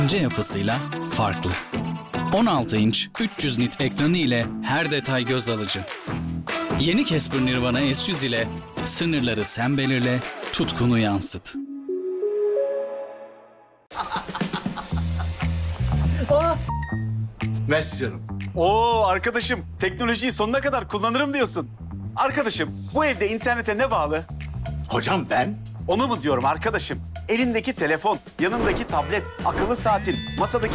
İnce yapısıyla farklı. 16 inç 300 nit ekranı ile her detay göz alıcı. Yeni Casper Nirvana S100 ile sınırları sen belirle, tutkunu yansıt. Mersi canım. Oo arkadaşım, teknolojiyi sonuna kadar kullanırım diyorsun. Arkadaşım, bu evde internete ne bağlı? Hocam ben Onu mu diyorum arkadaşım? Elindeki telefon, yanındaki tablet, akıllı saatin, masadaki